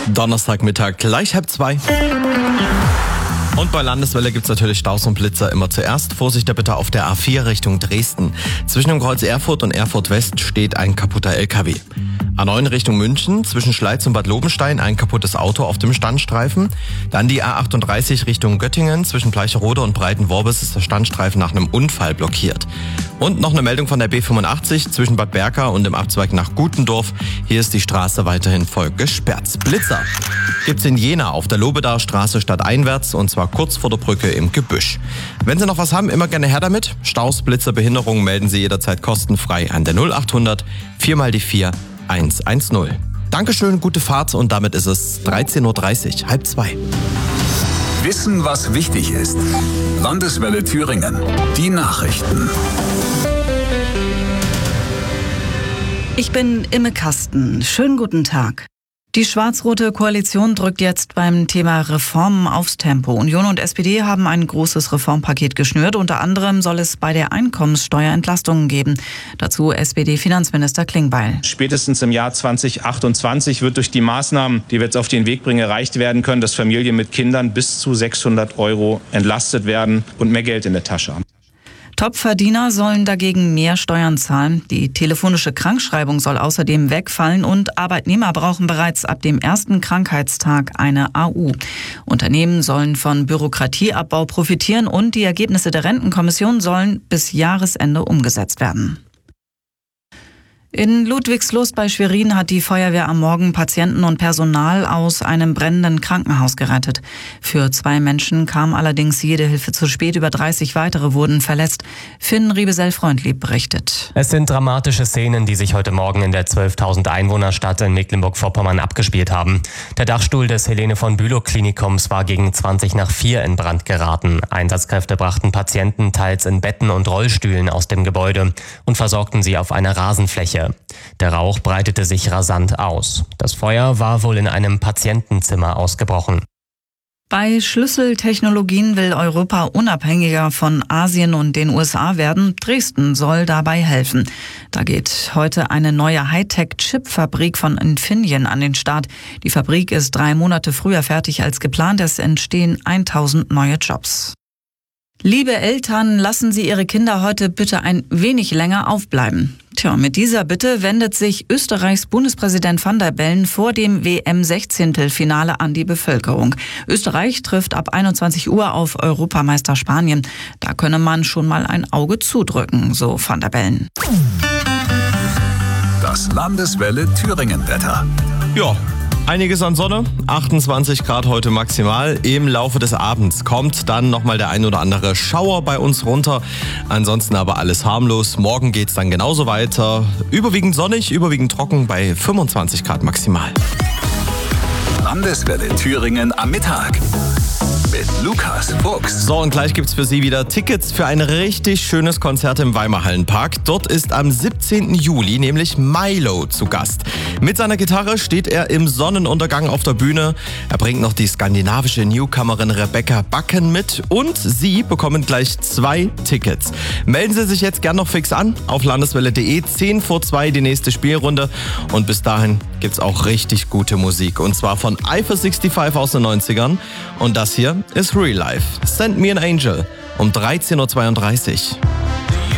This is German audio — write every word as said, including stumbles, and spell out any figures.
Donnerstagmittag, gleich halb zwei. Und bei Landeswelle gibt's natürlich Staus und Blitzer immer zuerst. Vorsicht bitte auf der A vier Richtung Dresden. Zwischen dem Kreuz Erfurt und Erfurt West steht ein kaputter L K W. A neun Richtung München, zwischen Schleiz und Bad Lobenstein ein kaputtes Auto auf dem Standstreifen. Dann die A achtunddreißig Richtung Göttingen, zwischen Bleicherode und Breitenworbis ist der Standstreifen nach einem Unfall blockiert. Und noch eine Meldung von der B fünfundachtzig zwischen Bad Berka und dem Abzweig nach Gutendorf. Hier ist die Straße weiterhin voll gesperrt. Blitzer gibt's in Jena auf der Lobedaer Straße stadteinwärts und zwar kurz vor der Brücke im Gebüsch. Wenn Sie noch was haben, immer gerne her damit. Staus, Blitzer, Behinderungen melden Sie jederzeit kostenfrei an der null achthundert vier mal die vier eins eins null. Dankeschön, gute Fahrt und damit ist es dreizehn Uhr dreißig, halb zwei. Wissen, was wichtig ist. Landeswelle Thüringen. Die Nachrichten. Ich bin Imme Kasten. Schönen guten Tag. Die schwarz-rote Koalition drückt jetzt beim Thema Reformen aufs Tempo. Union und S P D haben ein großes Reformpaket geschnürt. Unter anderem soll es bei der Einkommenssteuer Entlastungen geben. Dazu S P D-Finanzminister Klingbeil. Spätestens im Jahr zwanzig achtundzwanzig wird durch die Maßnahmen, die wir jetzt auf den Weg bringen, erreicht werden können, dass Familien mit Kindern bis zu sechshundert Euro entlastet werden und mehr Geld in der Tasche haben. Topverdiener sollen dagegen mehr Steuern zahlen. Die telefonische Krankschreibung soll außerdem wegfallen und Arbeitnehmer brauchen bereits ab dem ersten Krankheitstag eine A U. Unternehmen sollen von Bürokratieabbau profitieren und die Ergebnisse der Rentenkommission sollen bis Jahresende umgesetzt werden. In Ludwigslust bei Schwerin hat die Feuerwehr am Morgen Patienten und Personal aus einem brennenden Krankenhaus gerettet. Für zwei Menschen kam allerdings jede Hilfe zu spät, über dreißig weitere wurden verletzt. Finn Riebesell-Freundlieb berichtet. Es sind dramatische Szenen, die sich heute Morgen in der zwölftausend Einwohnerstadt in Mecklenburg-Vorpommern abgespielt haben. Der Dachstuhl des Helene von Bülow Klinikums war gegen zwanzig nach vier in Brand geraten. Einsatzkräfte brachten Patienten teils in Betten und Rollstühlen aus dem Gebäude und versorgten sie auf einer Rasenfläche. Der Rauch breitete sich rasant aus. Das Feuer war wohl in einem Patientenzimmer ausgebrochen. Bei Schlüsseltechnologien will Europa unabhängiger von Asien und den U S A werden. Dresden soll dabei helfen. Da geht heute eine neue Hightech-Chip-Fabrik von Infineon an den Start. Die Fabrik ist drei Monate früher fertig als geplant. Es entstehen tausend neue Jobs. Liebe Eltern, lassen Sie Ihre Kinder heute bitte ein wenig länger aufbleiben. Tja, mit dieser Bitte wendet sich Österreichs Bundespräsident Van der Bellen vor dem W M-Sechzehntelfinale an die Bevölkerung. Österreich trifft ab einundzwanzig Uhr auf Europameister Spanien. Da könne man schon mal ein Auge zudrücken, so Van der Bellen. Das Landeswelle Thüringen-Wetter. Ja. Einiges an Sonne, achtundzwanzig Grad heute maximal. Im Laufe des Abends kommt dann nochmal der ein oder andere Schauer bei uns runter. Ansonsten aber alles harmlos. Morgen geht's dann genauso weiter. Überwiegend sonnig, überwiegend trocken bei fünfundzwanzig Grad maximal. Landeswelle Thüringen am Mittag. Mit Lukas Fuchs. So, und gleich gibt's für Sie wieder Tickets für ein richtig schönes Konzert im Weimarhallenpark. Dort ist am siebzehnten Juli nämlich Milo zu Gast. Mit seiner Gitarre steht er im Sonnenuntergang auf der Bühne. Er bringt noch die skandinavische Newcomerin Rebecca Backen mit und Sie bekommen gleich zwei Tickets. Melden Sie sich jetzt gern noch fix an auf landeswelle punkt de. zehn vor zwei die nächste Spielrunde und bis dahin gibt's auch richtig gute Musik. Und zwar von Eiffel fünfundsiebzig aus den neunzigern und das hier ist Real Life. Send Me an Angel um dreizehn Uhr zweiunddreißig.